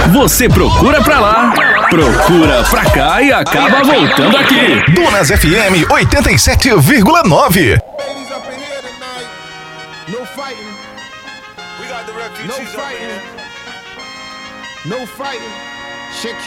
Você procura pra lá, procura pra cá e acaba voltando aqui. Donas FM 87,9. No fighting. We got the refugees. No fighting. No fighting.